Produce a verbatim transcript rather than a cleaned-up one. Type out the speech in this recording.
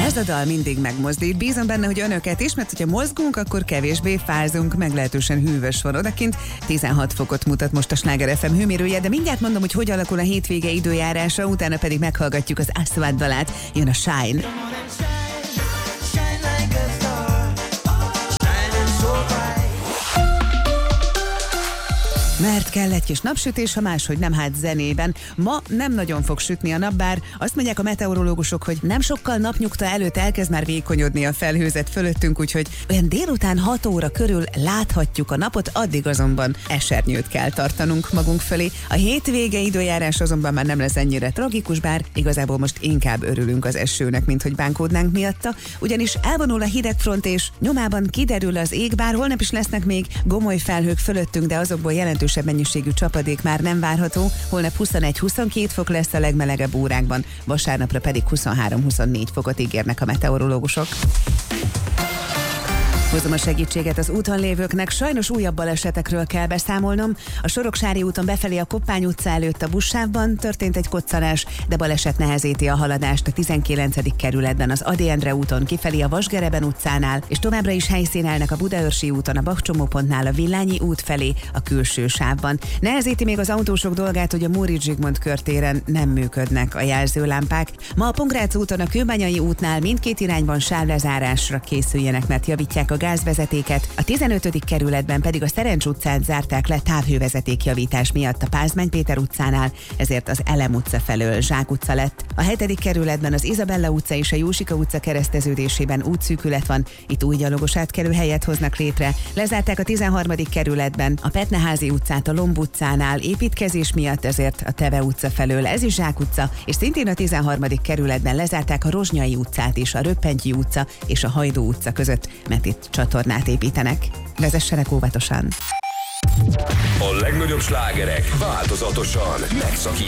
Ez a dal mindig megmozdít. Bízom benne, hogy önöket is, mert hogyha mozgunk, akkor kevésbé fázunk, meglehetősen hűvös van odakint. tizenhat fokot mutat most a Sláger ef em hőmérője, de mindjárt mondom, hogy hogy alakul a hétvége időjárása, utána pedig meghallgatjuk az Aswad dalát. Jön a Shine. Mert kell egy kis napsütés, ha máshogy nem, hát zenében. Ma nem nagyon fog sütni a nap, bár azt mondják a meteorológusok, hogy nem sokkal napnyugta előtt elkezd már vékonyodni a felhőzet fölöttünk, úgyhogy olyan délután hat óra körül láthatjuk a napot, addig azonban esernyőt kell tartanunk magunk fölé. A hétvége időjárás azonban már nem lesz ennyire tragikus, bár igazából most inkább örülünk az esőnek, mint hogy bánkódnánk miatta, ugyanis elvonul a hidegfront és nyomában kiderül az ég, bár holnap is lesznek még gomoly felhők fölöttünk, de azokból jelentős mennyiségű csapadék már nem várható. Holnap huszonegy-huszonkettő fok lesz a legmelegebb órákban, vasárnapra pedig huszonhárom-huszonnégy fokot ígérnek a meteorológusok. Hozom a segítséget az úton lévőknek, sajnos újabb balesetekről kell beszámolnom. A Soroksári úton befelé a Koppány utca előtt a buszsávban történt egy koccanás, de baleset nehezíti a haladást a tizenkilencedik kerületben, az Ady Endre úton kifelé a Vasgereben utcánál, és továbbra is helyszínelnek a Budaörsi úton a Bach csomópontnál a Villányi út felé a külső sávban. Nehezíti még az autósok dolgát, hogy a Móricz Zsigmond körtéren nem működnek a jelzőlámpák. Ma a Pongrác úton a Kőbányai útnál mindkét irányban sávlezárásra készüljenek, mert javítják a gázvezetéket, a tizenötödik kerületben pedig a Szerencs utcát zárták le távhővezetékjavítás miatt a Pázmány Péter utcánál, ezért az Elem utca felől Zsák utca lett. A hetedik kerületben az Izabella utca és a Jósika utca kereszteződésében útszűkület van, itt új gyalogos átkelő helyet hoznak létre. Lezárták a tizenharmadik kerületben a Petneházi utcát a Lomb utcánál építkezés miatt, ezért a Teve utca felől ez is Zsák utca, és szintén a tizenharmadik kerületben lezárták a Rozsnyai utcát és a Röppentyi utca és a Hajdú utca között, mert itt csatornát építenek. Vezessenek óvatosan! A legnagyobb slágerek változatosan megszakítottak.